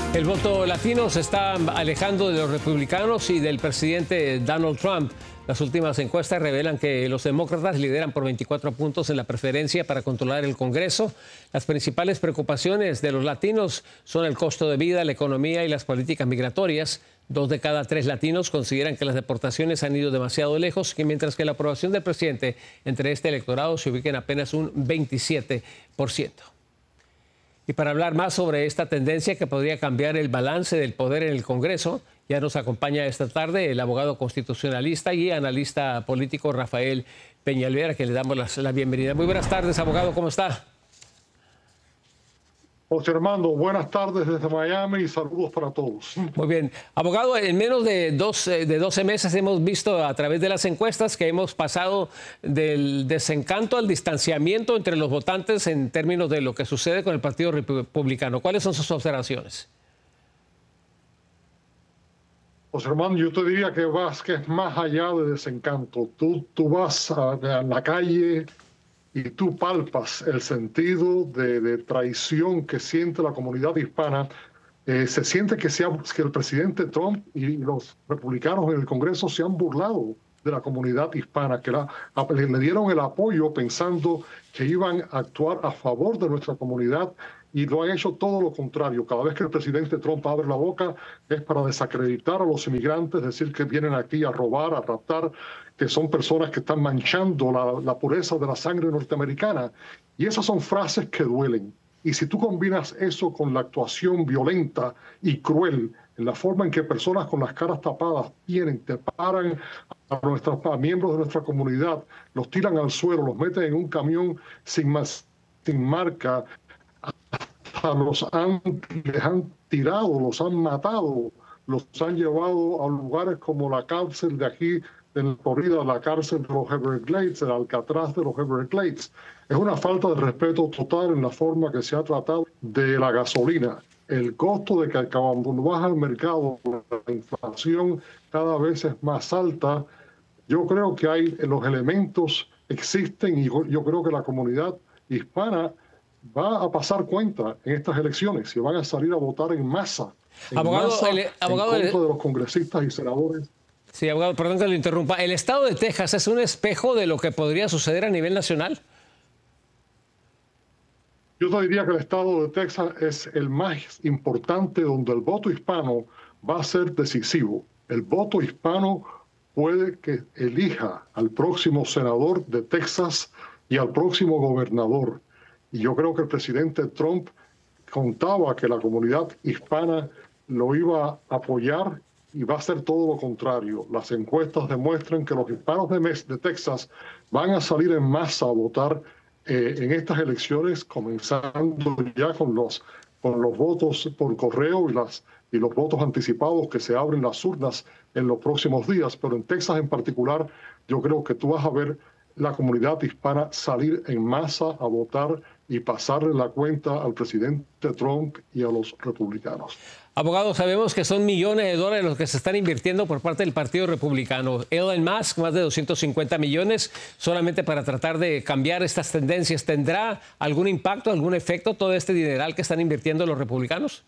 El voto latino se está alejando de los republicanos y del presidente Donald Trump. Las últimas encuestas revelan que los demócratas lideran por 24 puntos en la preferencia para controlar el Congreso. Las principales preocupaciones de los latinos son el costo de vida, la economía y las políticas migratorias. 2 de cada 3 latinos consideran que las deportaciones han ido demasiado lejos, mientras que la aprobación del presidente entre este electorado se ubica en apenas un 27%. Y para hablar más sobre esta tendencia que podría cambiar el balance del poder en el Congreso, ya nos acompaña esta tarde el abogado constitucionalista y analista político Rafael Peñalver, a quien le damos la bienvenida. Muy buenas tardes, abogado, ¿cómo está? José Armando, buenas tardes desde Miami y saludos para todos. Muy bien. Abogado, en menos de 12 meses hemos visto a través de las encuestas que hemos pasado del desencanto al distanciamiento entre los votantes en términos de lo que sucede con el Partido Republicano. ¿Cuáles son sus observaciones? José Armando, yo te diría que es más allá de desencanto. Tú vas a la calle y tú palpas el sentido de traición que siente la comunidad hispana. Se siente que el presidente Trump y los republicanos en el Congreso se han burlado de la comunidad hispana, que le dieron el apoyo pensando que iban a actuar a favor de nuestra comunidad y lo han hecho todo lo contrario. Cada vez que el presidente Trump abre la boca es para desacreditar a los inmigrantes, decir que vienen aquí a robar, a raptar, que son personas que están manchando la pureza de la sangre norteamericana. Y esas son frases que duelen. Y si tú combinas eso con la actuación violenta y cruel, en la forma en que personas con las caras tapadas te paran a miembros de nuestra comunidad, los tiran al suelo, los meten en un camión sin marca, les han tirado, los han matado, los han llevado a lugares como la cárcel de aquí, en Florida, la cárcel de los Everglades, el Alcatraz de los Everglades. Es una falta de respeto total en la forma que se ha tratado de la gasolina. El costo de que cuando baja al mercado, la inflación cada vez es más alta. Yo creo que los elementos existen y yo creo que la comunidad hispana va a pasar cuenta en estas elecciones y van a salir a votar en masa. Abogado, en contra de los congresistas y senadores. Sí, abogado, perdón que lo interrumpa. ¿El estado de Texas es un espejo de lo que podría suceder a nivel nacional? Yo te diría que el estado de Texas es el más importante, donde el voto hispano va a ser decisivo. El voto hispano puede que elija al próximo senador de Texas y al próximo gobernador. Y yo creo que el presidente Trump contaba que la comunidad hispana lo iba a apoyar y va a ser todo lo contrario. Las encuestas demuestran que los hispanos de Texas van a salir en masa a votar en estas elecciones, comenzando ya con los votos por correo y los votos anticipados que se abren las urnas en los próximos días. Pero en Texas en particular, yo creo que tú vas a ver la comunidad hispana salir en masa a votar y pasarle la cuenta al presidente Trump y a los republicanos. Abogado, sabemos que son millones de dólares los que se están invirtiendo por parte del Partido Republicano. Elon Musk, más de 250 millones solamente para tratar de cambiar estas tendencias. ¿Tendrá algún impacto, algún efecto todo este dineral que están invirtiendo los republicanos?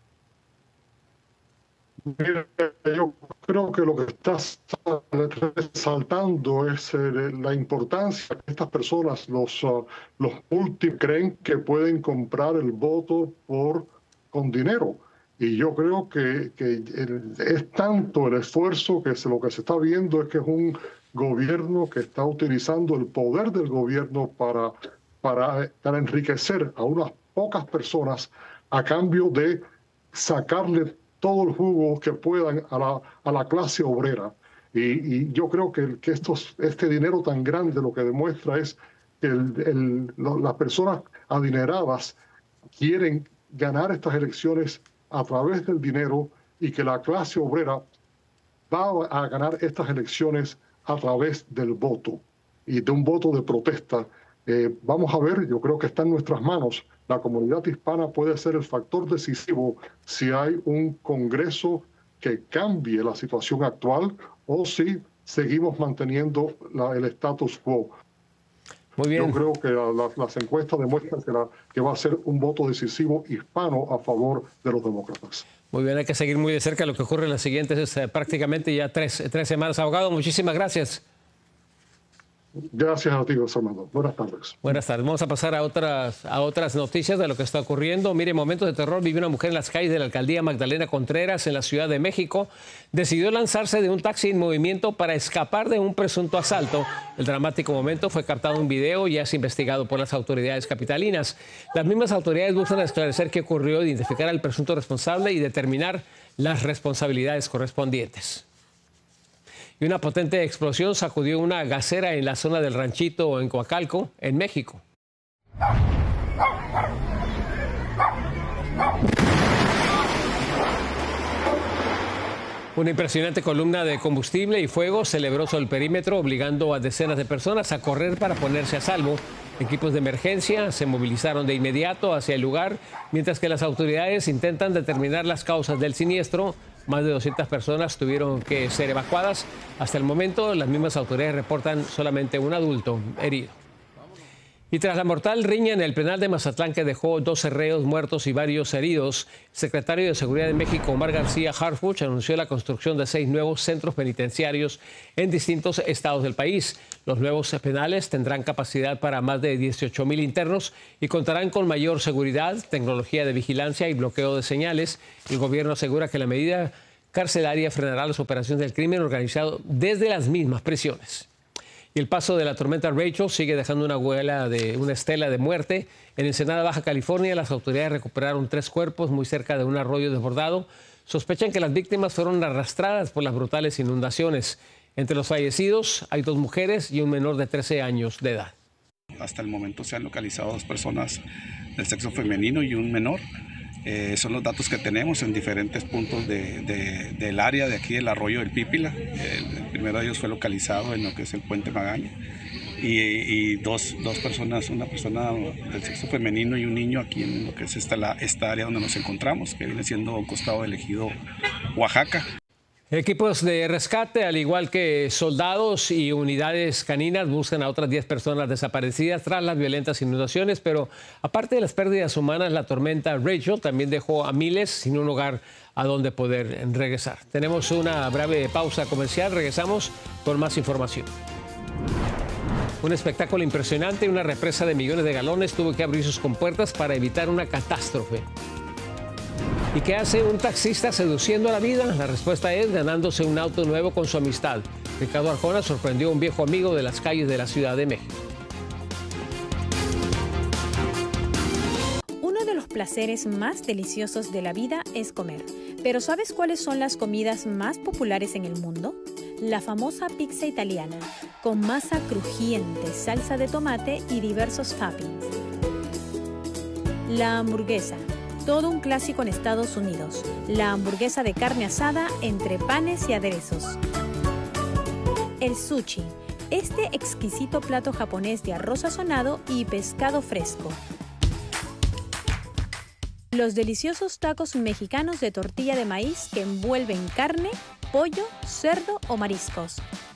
Mira, yo creo que lo que estás resaltando es la importancia que estas personas, los últimos, creen que pueden comprar el voto con dinero. Y yo creo que es tanto el esfuerzo que lo que se está viendo es que es un gobierno que está utilizando el poder del gobierno para enriquecer a unas pocas personas a cambio de sacarle todo el jugo que puedan a la clase obrera. Y yo creo que este dinero tan grande lo que demuestra es que las personas adineradas quieren ganar estas elecciones a través del dinero y que la clase obrera va a ganar estas elecciones a través del voto y de un voto de protesta. Vamos a ver, yo creo que está en nuestras manos. La comunidad hispana puede ser el factor decisivo si hay un Congreso que cambie la situación actual o si seguimos manteniendo el status quo. Muy bien. Yo creo que las encuestas demuestran que va a ser un voto decisivo hispano a favor de los demócratas. Muy bien, hay que seguir muy de cerca lo que ocurre en las siguientes prácticamente ya tres semanas. Abogado, muchísimas gracias. Gracias a ti, José Armando. Buenas tardes. Buenas tardes. Vamos a pasar a otras noticias de lo que está ocurriendo. Mire, momentos de terror vivió una mujer en las calles de la alcaldía Magdalena Contreras en la Ciudad de México. Decidió lanzarse de un taxi en movimiento para escapar de un presunto asalto. El dramático momento fue captado en video y es investigado por las autoridades capitalinas. Las mismas autoridades buscan esclarecer qué ocurrió, identificar al presunto responsable y determinar las responsabilidades correspondientes. Y una potente explosión sacudió una gasera en la zona del Ranchito en Coacalco, en México. Una impresionante columna de combustible y fuego celebró sobre el perímetro, obligando a decenas de personas a correr para ponerse a salvo. Equipos de emergencia se movilizaron de inmediato hacia el lugar, mientras que las autoridades intentan determinar las causas del siniestro. Más de 200 personas tuvieron que ser evacuadas. Hasta el momento, las mismas autoridades reportan solamente un adulto herido. Y tras la mortal riña en el penal de Mazatlán que dejó 12 reos muertos y varios heridos, el secretario de Seguridad de México, Omar García Harfuch, anunció la construcción de 6 nuevos centros penitenciarios en distintos estados del país. Los nuevos penales tendrán capacidad para más de 18,000 internos y contarán con mayor seguridad, tecnología de vigilancia y bloqueo de señales. El gobierno asegura que la medida carcelaria frenará las operaciones del crimen organizado desde las mismas prisiones. Y el paso de la tormenta Rachel sigue dejando una estela de muerte. En Ensenada, Baja California, las autoridades recuperaron 3 cuerpos muy cerca de un arroyo desbordado. Sospechan que las víctimas fueron arrastradas por las brutales inundaciones. Entre los fallecidos hay 2 mujeres y un menor de 13 años de edad. Hasta el momento se han localizado 2 personas del sexo femenino y un menor. Son los datos que tenemos en diferentes puntos del área de aquí del arroyo del Pípila. El primero de ellos fue localizado en lo que es el puente Magaña y dos personas, una persona del sexo femenino y un niño aquí en lo que es esta área donde nos encontramos, que viene siendo costado del ejido Oaxaca. Equipos de rescate, al igual que soldados y unidades caninas, buscan a otras 10 personas desaparecidas tras las violentas inundaciones. Pero aparte de las pérdidas humanas, la tormenta Rachel también dejó a miles sin un hogar a donde poder regresar. Tenemos una breve pausa comercial. Regresamos con más información. Un espectáculo impresionante. Una represa de millones de galones tuvo que abrir sus compuertas para evitar una catástrofe. ¿Y qué hace un taxista seduciendo a la vida? La respuesta es ganándose un auto nuevo con su amistad. Ricardo Arjona sorprendió a un viejo amigo de las calles de la Ciudad de México. Uno de los placeres más deliciosos de la vida es comer. ¿Pero sabes cuáles son las comidas más populares en el mundo? La famosa pizza italiana, con masa crujiente, salsa de tomate y diversos toppings. La hamburguesa. Todo un clásico en Estados Unidos, la hamburguesa de carne asada entre panes y aderezos. El sushi, este exquisito plato japonés de arroz sazonado y pescado fresco. Los deliciosos tacos mexicanos de tortilla de maíz que envuelven carne, pollo, cerdo o mariscos.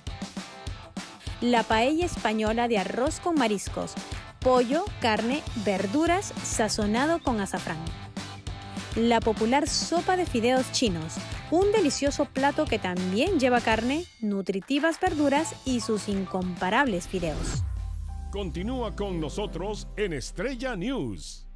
La paella española de arroz con mariscos, pollo, carne, verduras, sazonado con azafrán. La popular sopa de fideos chinos, un delicioso plato que también lleva carne, nutritivas verduras y sus incomparables fideos. Continúa con nosotros en Estrella News.